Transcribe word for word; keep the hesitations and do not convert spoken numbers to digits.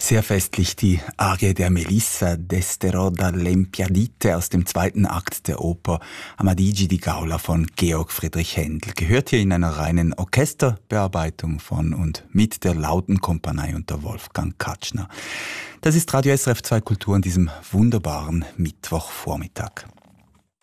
Sehr festlich die Arie der Melissa d'Estero dall'Empiadite aus dem zweiten Akt der Oper Amadigi di Gaula von Georg Friedrich Händel. Gehört hier in einer reinen Orchesterbearbeitung von und mit der Lautenkompanie unter Wolfgang Katschner. Das ist Radio S R F zwei Kultur an diesem wunderbaren Mittwochvormittag.